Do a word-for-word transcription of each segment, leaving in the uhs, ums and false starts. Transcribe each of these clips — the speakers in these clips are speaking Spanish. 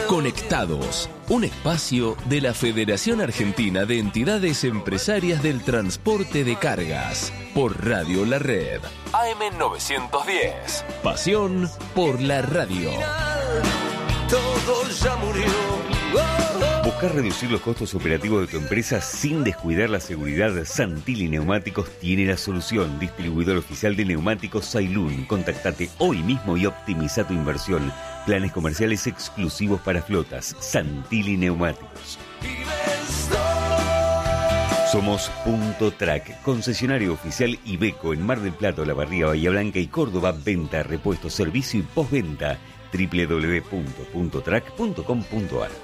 Conectados, un espacio de la Federación Argentina de Entidades Empresarias del Transporte de Cargas, por Radio La Red. A M novecientos diez. Pasión por la radio. Todo ya murió. ¿Buscas reducir los costos operativos de tu empresa sin descuidar la seguridad? Santilli Neumáticos tiene la solución. Distribuidor oficial de neumáticos Sailun. Contactate hoy mismo y optimiza tu inversión. Planes comerciales exclusivos para flotas. Santilli Neumáticos. Somos Punto Track, concesionario oficial Iveco en Mar del Plata, Olavarría, Bahía Blanca y Córdoba. Venta, repuesto, servicio y postventa. doble u doble u doble u punto punto track punto com punto a r.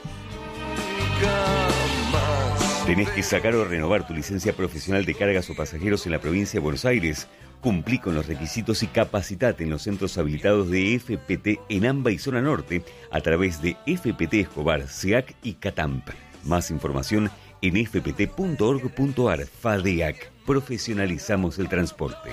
¿Tenés que sacar o renovar tu licencia profesional de cargas o pasajeros en la provincia de Buenos Aires? Cumplí con los requisitos y capacitate en los centros habilitados de F P T en AMBA y Zona Norte a través de F P T Escobar, SEAC y CATAMP. Más información en f p t punto org punto a r. FADEAC. Profesionalizamos el transporte.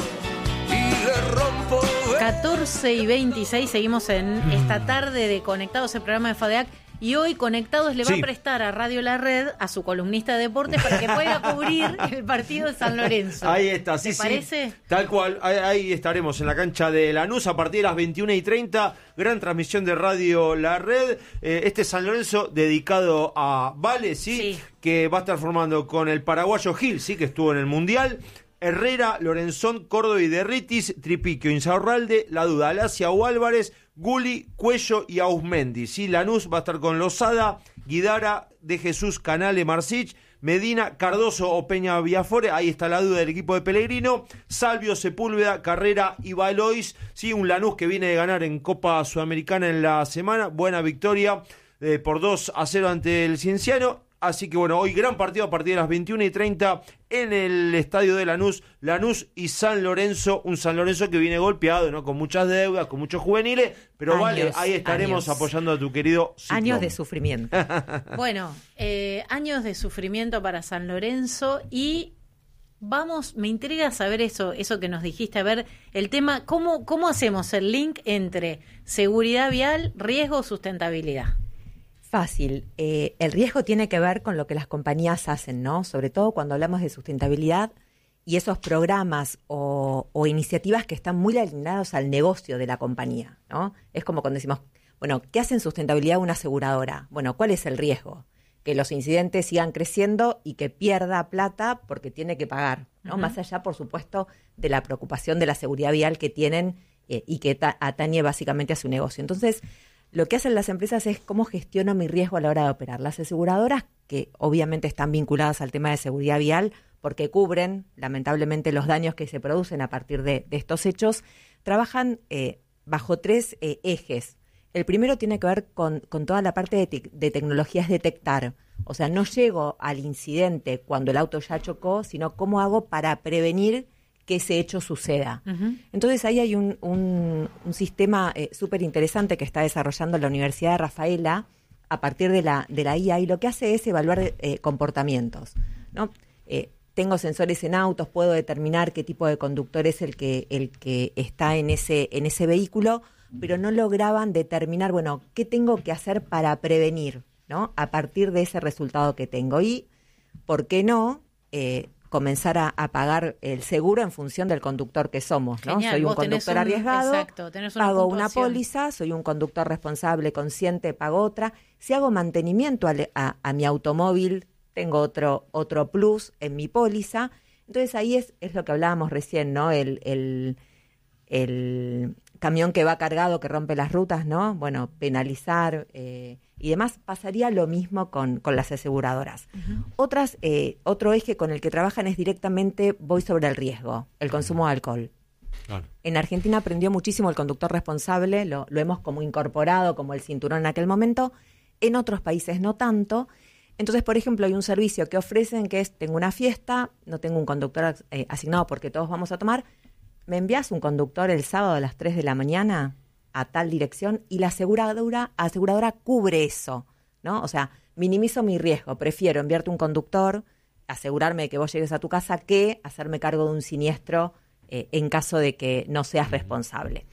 catorce y veintiséis, seguimos en esta tarde de Conectados, el programa de FADEAC. Y hoy Conectados le va sí. a prestar a Radio La Red a su columnista de deportes para que pueda cubrir el partido de San Lorenzo. Ahí está, sí, ¿Te sí. parece? Tal cual, ahí, ahí estaremos en la cancha de Lanús a partir de las veintiuna y treinta. Gran transmisión de Radio La Red. Eh, este San Lorenzo dedicado a Vale, ¿sí? sí, que va a estar formando con el paraguayo Gil, sí, que estuvo en el Mundial. Herrera, Lorenzón, Córdoba y Derritis, Tripiquio, Insaurralde, La Duda, Alacia o Álvarez, Guli, Cuello y Ausmendi. Sí, Lanús va a estar con Lozada, Guidara, De Jesús, Canale, Marcich, Medina, Cardoso o Peña Villafore. Ahí está la duda del equipo de Pellegrino. Salvio, Sepúlveda, Carrera y Valois. Sí, un Lanús que viene de ganar en Copa Sudamericana en la semana. Buena victoria eh, por dos a cero ante el Cienciano. Así que bueno, hoy gran partido a partir de las veintiuna y treinta en el estadio de Lanús, Lanús y San Lorenzo, un San Lorenzo que viene golpeado, ¿no? Con muchas deudas, con muchos juveniles, pero años, vale, ahí estaremos años. apoyando a tu querido Ciclón. Años de sufrimiento. Bueno, eh, años de sufrimiento para San Lorenzo y vamos, me intriga saber eso, eso que nos dijiste, a ver, el tema, ¿cómo, cómo hacemos el link entre seguridad vial, riesgo, sustentabilidad? Fácil. Eh, el riesgo tiene que ver con lo que las compañías hacen, ¿no? Sobre todo cuando hablamos de sustentabilidad y esos programas o, o iniciativas que están muy alineados al negocio de la compañía, ¿no? Es como cuando decimos, bueno, ¿qué hace en sustentabilidad una aseguradora? Bueno, ¿cuál es el riesgo? Que los incidentes sigan creciendo y que pierda plata porque tiene que pagar, ¿no? Uh-huh. Más allá, por supuesto, de la preocupación de la seguridad vial que tienen eh, y que ta- atañe básicamente a su negocio. Entonces, lo que hacen las empresas es cómo gestiono mi riesgo a la hora de operar. Las aseguradoras, que obviamente están vinculadas al tema de seguridad vial, porque cubren, lamentablemente, los daños que se producen a partir de, de estos hechos, trabajan eh, bajo tres eh, ejes. El primero tiene que ver con, con toda la parte de, te- de tecnologías detectar. O sea, no llego al incidente cuando el auto ya chocó, sino cómo hago para prevenir que ese hecho suceda. Uh-huh. Entonces ahí hay un, un, un sistema eh, súper interesante que está desarrollando la Universidad de Rafaela a partir de la, de la I A, y lo que hace es evaluar eh, comportamientos, ¿no? Eh, tengo sensores en autos, puedo determinar qué tipo de conductor es el que, el que está en ese, en ese vehículo, pero no lograban determinar, bueno, qué tengo que hacer para prevenir, ¿no? A partir de ese resultado que tengo. Y, ¿por qué no?, eh, comenzar a, a pagar el seguro en función del conductor que somos, ¿no? Genial, soy un conductor un, arriesgado, exacto, tenés una pago puntuación. Una póliza, soy un conductor responsable, consciente, pago otra. Si hago mantenimiento a, a, a mi automóvil, tengo otro otro plus en mi póliza. Entonces ahí es, es lo que hablábamos recién, ¿no? El, el, el camión que va cargado, que rompe las rutas, ¿no? Bueno, penalizar eh, y demás. Pasaría lo mismo con, con las aseguradoras. Uh-huh. Otras, eh, otro eje con el que trabajan es directamente, voy sobre el riesgo, el consumo de alcohol. Claro. En Argentina aprendió muchísimo el conductor responsable, lo, lo hemos como incorporado como el cinturón en aquel momento. En otros países no tanto. Entonces, por ejemplo, hay un servicio que ofrecen que es, tengo una fiesta, no tengo un conductor eh, asignado porque todos vamos a tomar, ¿me envías un conductor el sábado a las tres de la mañana a tal dirección? Y la aseguradora, aseguradora cubre eso, ¿no? O sea, minimizo mi riesgo, prefiero enviarte un conductor, asegurarme de que vos llegues a tu casa, que hacerme cargo de un siniestro eh, en caso de que no seas responsable.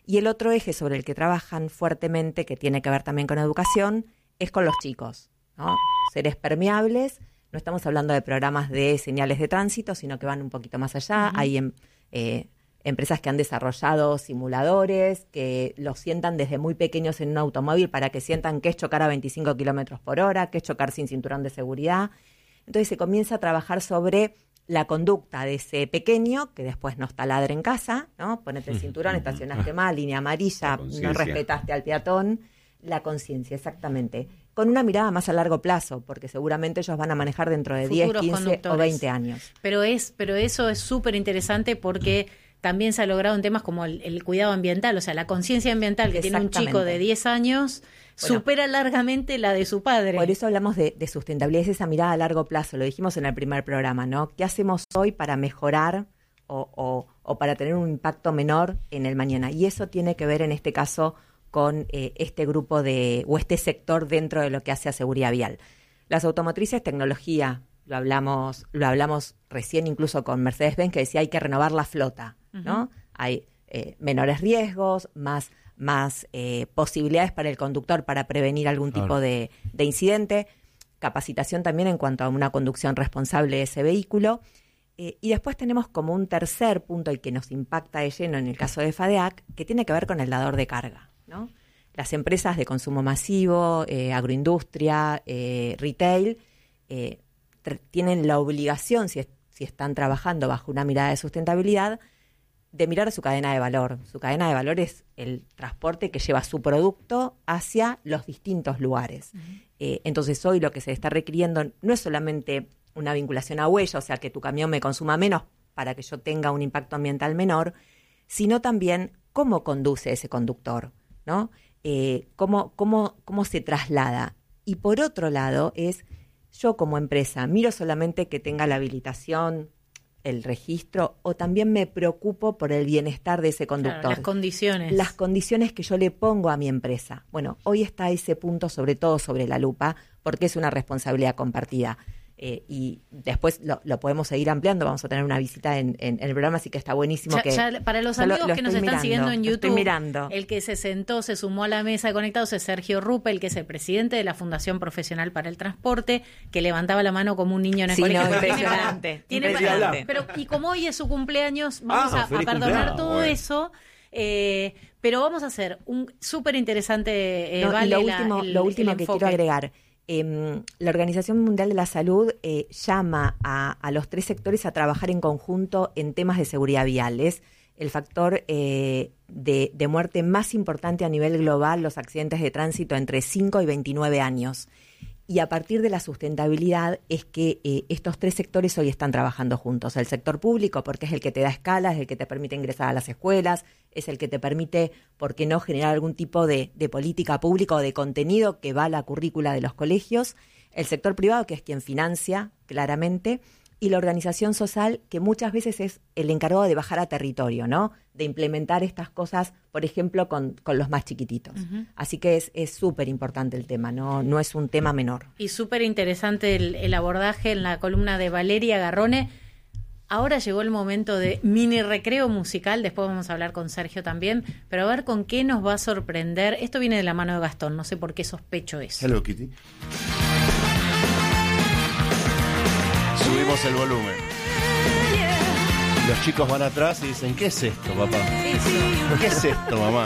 Y el otro eje sobre el que trabajan fuertemente, que tiene que ver también con educación, es con los chicos, ¿no? Seres permeables, no estamos hablando de programas de señales de tránsito, sino que van un poquito más allá. Uh-huh. Hay em, eh, empresas que han desarrollado simuladores, que los sientan desde muy pequeños en un automóvil para que sientan qué es chocar a veinticinco kilómetros por hora, qué es chocar sin cinturón de seguridad. Entonces se comienza a trabajar sobre la conducta de ese pequeño, que después nos taladra en casa, ¿no? Ponete el cinturón, estacionaste mal, línea amarilla, no respetaste al peatón. La conciencia, exactamente. Con una mirada más a largo plazo, porque seguramente ellos van a manejar dentro de diez, quince o veinte años. Pero es, pero eso es súper interesante porque también se ha logrado en temas como el, el cuidado ambiental, o sea, la conciencia ambiental que tiene un chico de diez años bueno, supera largamente la de su padre. Por eso hablamos de, de sustentabilidad, es esa mirada a largo plazo, lo dijimos en el primer programa, ¿no? ¿Qué hacemos hoy para mejorar o, o, o para tener un impacto menor en el mañana? Y eso tiene que ver en este caso con eh, este grupo de o este sector dentro de lo que hace a seguridad vial. Las automotrices, tecnología, lo hablamos lo hablamos recién incluso con Mercedes-Benz, que decía hay que renovar la flota, uh-huh. ¿no? Hay eh, menores riesgos, más, más eh, posibilidades para el conductor para prevenir algún claro. tipo de, de incidente, capacitación también en cuanto a una conducción responsable de ese vehículo. Eh, y después tenemos como un tercer punto y que nos impacta de lleno en el caso de FADEAC, que tiene que ver con el dador de carga, ¿no? Las empresas de consumo masivo, eh, agroindustria, eh, retail, eh, tr- tienen la obligación, si, es, si están trabajando bajo una mirada de sustentabilidad, de mirar su cadena de valor. Su cadena de valor es el transporte que lleva su producto hacia los distintos lugares. Uh-huh. Eh, entonces hoy lo que se está requiriendo no es solamente una vinculación a huella, o sea, que tu camión me consuma menos para que yo tenga un impacto ambiental menor, sino también cómo conduce ese conductor, ¿no? Eh, cómo, cómo, cómo se traslada. Y por otro lado es, yo como empresa, miro solamente que tenga la habilitación, el registro, o también me preocupo por el bienestar de ese conductor. Claro, las condiciones. Las condiciones que yo le pongo a mi empresa. Bueno, hoy está ese punto sobre todo sobre la lupa, porque es una responsabilidad compartida. Eh, y después lo, lo podemos seguir ampliando, vamos a tener una visita en, en, en el programa, así que está buenísimo. Ya, que ya para los amigos lo, lo que nos están mirando, siguiendo en YouTube, mirando. El que se sentó, se sumó a la mesa de conectados es Sergio Ruppel, que es el presidente de la Fundación Profesional para el Transporte, que levantaba la mano como un niño en el sí, colegio. No, impresionante. Tiene, impresionante. Pero, y como hoy es su cumpleaños, vamos ah, a, a perdonar cumpleaños. todo bueno. eso. Eh, pero vamos a hacer un súper interesante eh, no, vale y lo la, último, el, lo último el que enfoque. quiero agregar. Eh, la Organización Mundial de la Salud eh, llama a, a los tres sectores a trabajar en conjunto en temas de seguridad vial. Es el factor eh, de, de muerte más importante a nivel global, los accidentes de tránsito entre cinco y veintinueve años. Y a partir de la sustentabilidad es que eh, estos tres sectores hoy están trabajando juntos. El sector público, porque es el que te da escala, es el que te permite ingresar a las escuelas, es el que te permite, ¿por qué no?, generar algún tipo de, de política pública o de contenido que va a la currícula de los colegios. El sector privado, que es quien financia, claramente. Y la organización social, que muchas veces es el encargado de bajar a territorio, ¿no? De implementar estas cosas, por ejemplo, con, con los más chiquititos. Uh-huh. Así que es súper importante el tema, ¿no? No es un tema menor. Y súper interesante el, el abordaje en la columna de Valeria Garrone. Ahora llegó el momento de mini recreo musical, después vamos a hablar con Sergio también, pero a ver con qué nos va a sorprender. Esto viene de la mano de Gastón, no sé por qué sospecho eso. Hello, Kitty. Subimos el volumen. Los chicos van atrás y dicen, ¿qué es esto, papá? ¿Qué es esto, mamá?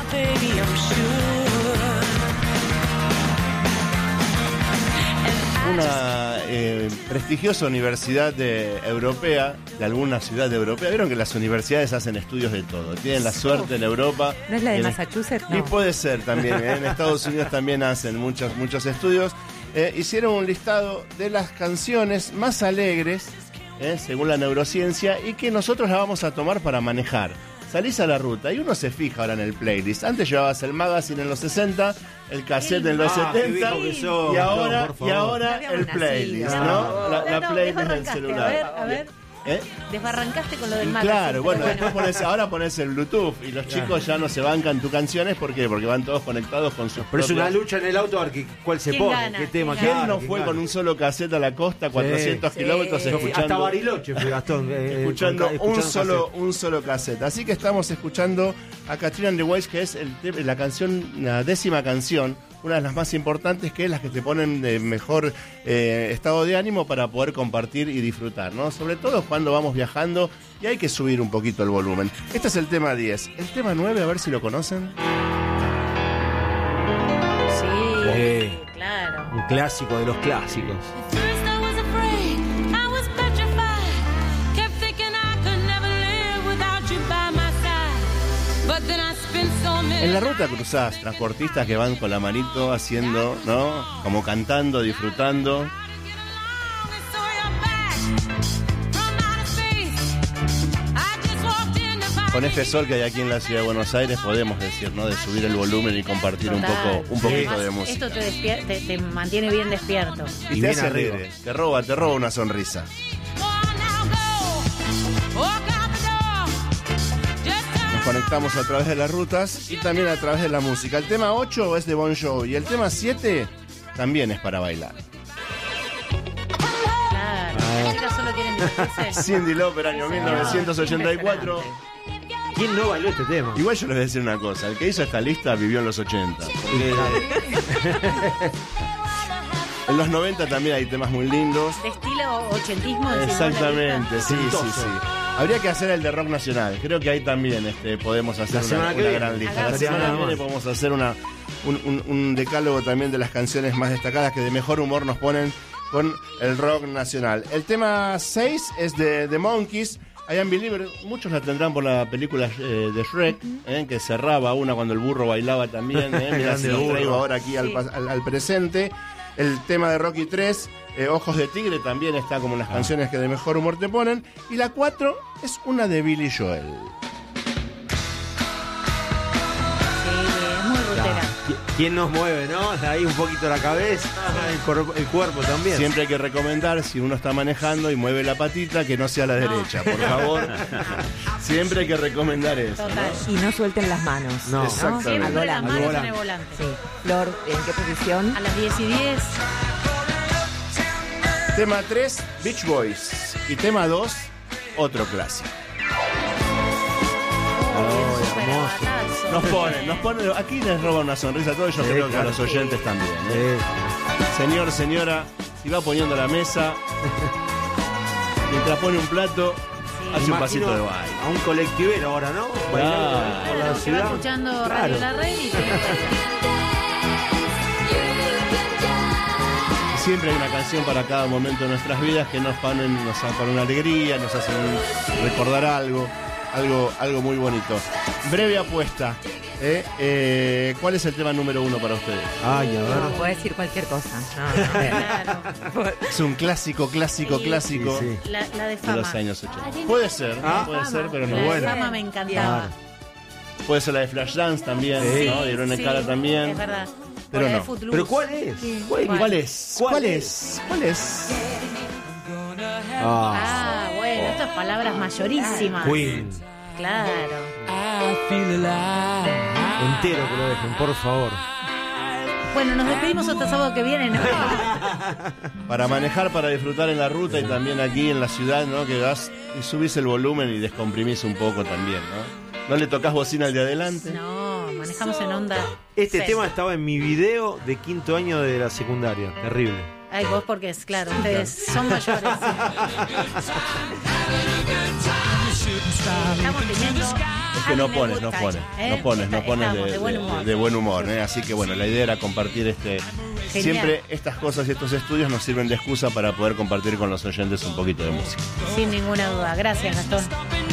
Una eh, prestigiosa universidad de, europea, de alguna ciudad europea. Vieron que las universidades hacen estudios de todo. Tienen la suerte en Europa. ¿No es la de en, Massachusetts? Y no. puede ser también. ¿eh? En Estados Unidos también hacen muchos, muchos estudios. Eh, hicieron un listado de las canciones más alegres, eh, según la neurociencia, y que nosotros la vamos a tomar para manejar. Salís a la ruta y uno se fija ahora en el playlist. Antes llevabas el magazine en los sesenta, el cassette en los ah, setenta, sos, y ahora, no, y ahora el playlist, ¿no? La, la no, playlist del arrancaste. celular. A ver, a ver. ¿Eh? Desbarrancaste con lo del Y mate. claro, bueno, después pones, ahora pones el Bluetooth y los chicos Claro. ya no se bancan tus canciones. ¿Por qué? Porque van todos conectados con sus Pero es una propias- lucha en el auto a ver qué- cuál se ¿Quién pone, gana? qué tema. ¿Quién ¿Quién claro, no quién fue gana. con un solo cassette a la costa, cuatrocientos Sí. kilómetros, Sí. escuchando, Hasta Bariloche fue Gastón. eh, escuchando, con ca- un, escuchando solo, cassette. un solo cassette? Así que estamos escuchando a Katrina and the Waves, que es el te- la canción, la décima canción, una de las más importantes, que es las que te ponen de mejor eh, estado de ánimo para poder compartir y disfrutar, ¿no? Sobre todo cuando vamos viajando y hay que subir un poquito el volumen. Este es el tema diez. El tema nueve, a ver si lo conocen. Sí, Sí. claro. Un clásico de los clásicos. First I was afraid, I was petrified. Kept thinking I could never live without you by my side. But then I spent so many En la ruta cruzás transportistas que van con la manito haciendo, ¿no? Como cantando, disfrutando. Con este sol que hay aquí en la ciudad de Buenos Aires podemos decir, ¿no? De subir el volumen y compartir un Total. poco, un Sí. poquito de Además, música. Esto te, despier- te, te mantiene bien despierto. Y, Y te bien hace arriba. alegre, te roba, te roba una sonrisa. Nos conectamos a través de las rutas y también a través de la música. El tema ocho es de Bon Jovi y el tema siete también es para bailar. Claro. Las chicas solo quieren divertirse. Cyndi Lauper, año mil novecientos ochenta y cuatro. ¿Quién no bailó este tema? Igual yo les voy a decir una cosa, el que hizo esta lista vivió en los ochenta. Porque en los noventa también hay temas muy lindos. De estilo ochentismo. decimos la Exactamente, lista. sí, sí, Ochentoso. sí. Habría que hacer el de rock nacional. Creo que ahí también este, podemos hacer La una, semana que una viene. gran lista. La Hagamos semana nada que viene más. podemos hacer una, un, un- un decálogo también de las canciones más destacadas que de mejor humor nos ponen con el rock nacional. El tema seis es de The Monkees, I Am Believer. Muchos la tendrán por la película eh, de Shrek, eh, que cerraba una cuando el burro bailaba también. Eh. Mirá si Grande lo burro. traigo ahora aquí al, Sí. pas- al- al presente. El tema de Rocky tres, eh, Ojos de Tigre, también está como en las canciones que de mejor humor te ponen. Y la cuatro es una de Billy Joel. Sí, es muy rutera. ¿Qui- ¿Quién nos mueve, no? Ahí un poquito la cabeza, el, cor- el cuerpo también. Siempre hay que recomendar, si uno está manejando y mueve la patita, que no sea a la derecha, por favor. Siempre hay que recomendar eso. Total. Y no suelten las manos. No. Exactamente. Siempre Al las volante. manos Al en el volante. Sí. Flor, ¿en qué posición? A las diez y diez. Tema tres, Beach Boys. Y tema dos, otro clásico. Oh, súper batazo. Nos ponen, nos ponen, aquí les roba una sonrisa a todos, yo Sí, creo que claro. a los oyentes también. ¿eh? Sí. Señor, señora, si va poniendo la mesa, mientras pone un plato, Sí. hace un Imagino pasito de baile. A un colectivero ahora, ¿no? Bailando por la Claro, que va ciudad. escuchando Claro. Radio La Red y te- Siempre hay una canción para cada momento de nuestras vidas que nos ponen, nos dan una alegría, nos hacen recordar algo, algo, algo muy bonito. Breve apuesta. ¿eh? Eh, ¿Cuál es el tema número uno para ustedes? Ay, a ver. No, puede decir cualquier cosa. No, no. Claro. Es un clásico, clásico, Sí. clásico Sí, sí. La, la de de fama. los años ochenta. Puede ser, Ah. puede ser, pero no La de bueno. fama me encantaba. Puede ser la de Flashdance también, Sí. ¿no? De Irene sí, Cara también. Es verdad. Pero O la de no. Footloose. ¿Pero cuál es? ¿Cuál, ¿Cuál? ¿Cuál es? ¿Cuál ¿Cuál es? es? ¿Cuál es? Ah, Ah, bueno, estas palabras mayorísimas. Queen. Claro. Entero que lo dejen, por favor. Bueno, nos despedimos hasta sábado que viene, ¿no? Para manejar, para disfrutar en la ruta y también aquí en la ciudad, ¿no? Que vas y subís el volumen y descomprimís un poco también, ¿no? ¿No le tocas bocina al de adelante? No, manejamos en onda. Este cero. tema estaba en mi video de quinto año de la secundaria. Terrible. Ay, vos porque es claro, ustedes son mayores. Estamos teniendo. Es que no pones, no pones, no pones, no pones de, de buen humor. de- de buen humor, ¿eh? Así que bueno, la idea era compartir este... Genial. Siempre estas cosas y estos estudios nos sirven de excusa para poder compartir con los oyentes un poquito de música. Sin ninguna duda. Gracias, Gastón.